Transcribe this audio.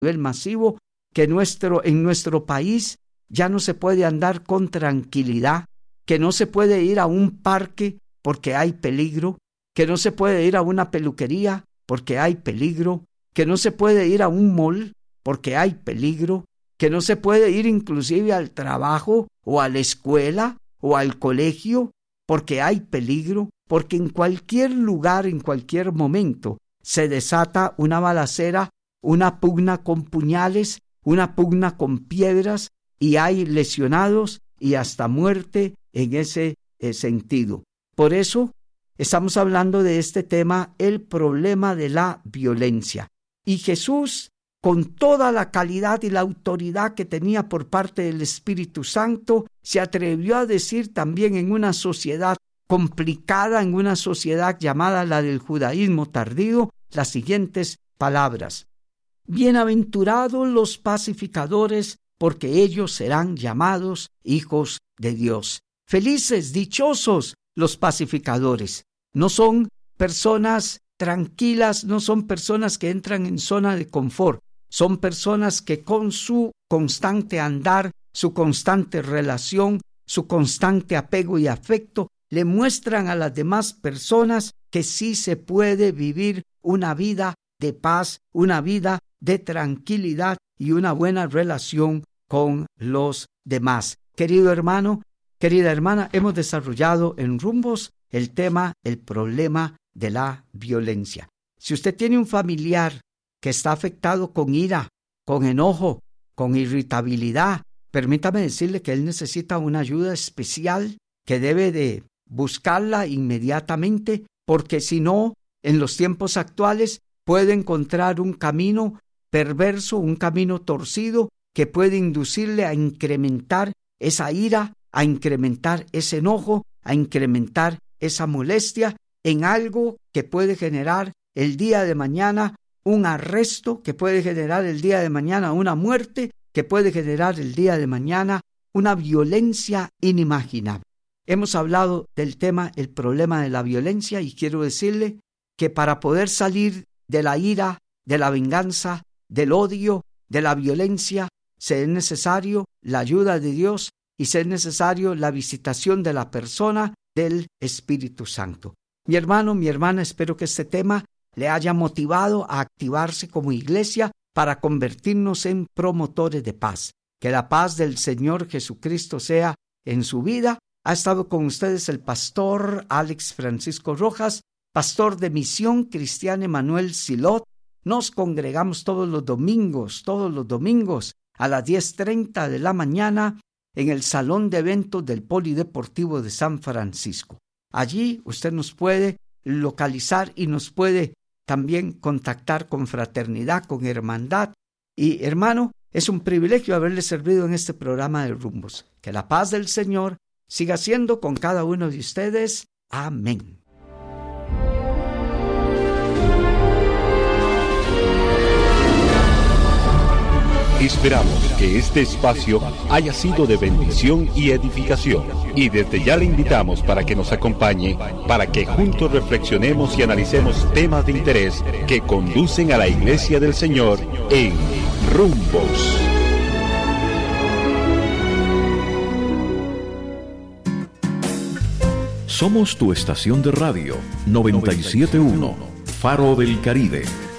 nivel masivo, que en nuestro país ya no se puede andar con tranquilidad, que no se puede ir a un parque porque hay peligro, que no se puede ir a una peluquería porque hay peligro, que no se puede ir a un mall porque hay peligro, que no se puede ir inclusive al trabajo o a la escuela o al colegio porque hay peligro, porque en cualquier lugar, en cualquier momento, se desata una balacera, una pugna con puñales, una pugna con piedras, y hay lesionados y hasta muerte en ese sentido. Por eso estamos hablando de este tema, el problema de la violencia. Y Jesús, con toda la calidad y la autoridad que tenía por parte del Espíritu Santo, se atrevió a decir también en una sociedad complicada, en una sociedad llamada la del judaísmo tardío, las siguientes palabras: bienaventurados los pacificadores, porque ellos serán llamados hijos de Dios. Felices, dichosos los pacificadores. No son personas tranquilas, no son personas que entran en zona de confort, son personas que con su constante andar, su constante relación, su constante apego y afecto, le muestran a las demás personas que sí se puede vivir una vida de paz, una vida de tranquilidad y una buena relación con los demás. Querido hermano, querida hermana, hemos desarrollado en Rumbos el tema, el problema de la violencia. Si usted tiene un familiar que está afectado con ira, con enojo, con irritabilidad, permítame decirle que él necesita una ayuda especial, que debe de buscarla inmediatamente, porque si no, en los tiempos actuales puede encontrar un camino perverso, un camino torcido, que puede inducirle a incrementar esa ira, a incrementar ese enojo, a incrementar esa molestia en algo que puede generar el día de mañana un arresto, que puede generar el día de mañana una muerte, que puede generar el día de mañana una violencia inimaginable. Hemos hablado del tema, el problema de la violencia, y quiero decirle que para poder salir de la ira, de la venganza, del odio, de la violencia, se es necesario la ayuda de Dios y se es necesario la visitación de la persona del Espíritu Santo. Mi hermano, mi hermana, espero que este tema le haya motivado a activarse como iglesia para convertirnos en promotores de paz. Que la paz del Señor Jesucristo sea en su vida. Ha estado con ustedes el pastor Alex Francisco Rojas, pastor de Misión Cristiana Emanuel Silot. Nos congregamos todos los domingos a las 10:30 de la mañana en el Salón de Eventos del Polideportivo de San Francisco. Allí usted nos puede localizar y nos puede también contactar con fraternidad, con hermandad. Y hermano, es un privilegio haberle servido en este programa de Rumbos. Que la paz del Señor siga siendo con cada uno de ustedes. Amén. Esperamos que este espacio haya sido de bendición y edificación, y desde ya le invitamos para que nos acompañe, para que juntos reflexionemos y analicemos temas de interés que conducen a la Iglesia del Señor en Rumbos. Somos tu estación de radio 97.1, Faro del Caribe.